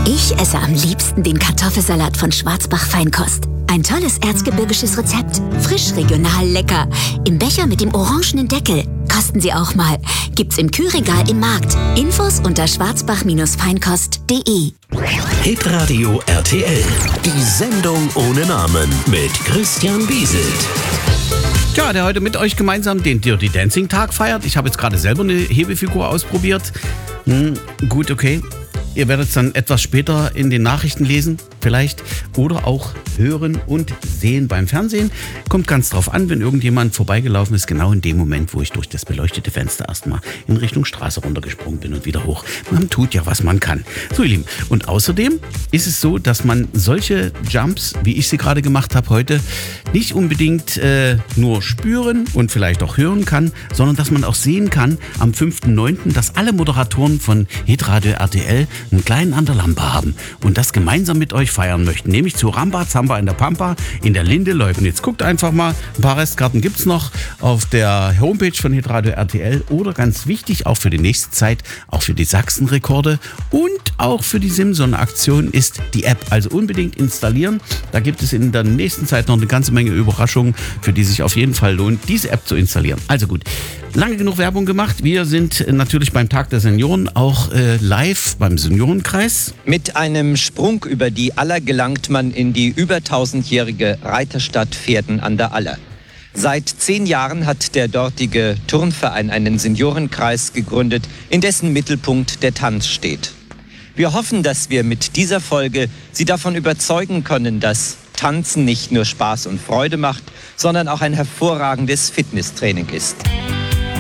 Ich esse am liebsten den Kartoffelsalat von Schwarzbach Feinkost. Ein tolles erzgebirgisches Rezept. Frisch, regional, lecker. Im Becher mit dem orangenen Deckel. Kosten Sie auch mal. Gibt's im Kühlregal im Markt. Infos unter schwarzbach-feinkost.de. Hitradio RTL. Die Sendung ohne Namen mit Christian Bieselt. Ja, der heute mit euch gemeinsam den Dirty Dancing Tag feiert. Ich habe jetzt gerade selber eine Hebefigur ausprobiert. Gut, okay. Ihr werdet es dann etwas später in den Nachrichten lesen, vielleicht, oder auch hören und sehen beim Fernsehen. Kommt ganz drauf an, wenn irgendjemand vorbeigelaufen ist, genau in dem Moment, wo ich durch das beleuchtete Fenster erstmal in Richtung Straße runtergesprungen bin und wieder hoch. Man tut ja, was man kann. So, ihr Lieben. Und außerdem ist es so, dass man solche Jumps, wie ich sie gerade gemacht habe heute, nicht unbedingt nur spüren und vielleicht auch hören kann, sondern dass man auch sehen kann am 5.9., dass alle Moderatoren von Hitradio RTL einen kleinen an der Lampe haben und das gemeinsam mit euch feiern möchten, nämlich zu Ramba Zamba in der Pampa in der Linde Leubnitz. Guckt einfach mal, ein paar Restkarten gibt's noch auf der Homepage von Hitradio RTL oder ganz wichtig, auch für die nächste Zeit, auch für die Sachsenrekorde und auch für die Simson-Aktion ist die App. Also unbedingt installieren. Da gibt es in der nächsten Zeit noch eine ganze Menge Überraschungen, für die sich auf jeden Fall lohnt, diese App zu installieren. Also gut, lange genug Werbung gemacht. Wir sind natürlich beim Tag der Senioren auch live beim Seniorenkreis. Mit einem Sprung über die Aller gelangt man in die über 1000-jährige Reiterstadt Pferden an der Aller. Seit 10 Jahren hat der dortige Turnverein einen Seniorenkreis gegründet, in dessen Mittelpunkt der Tanz steht. Wir hoffen, dass wir mit dieser Folge Sie davon überzeugen können, dass Tanzen nicht nur Spaß und Freude macht, sondern auch ein hervorragendes Fitnesstraining ist.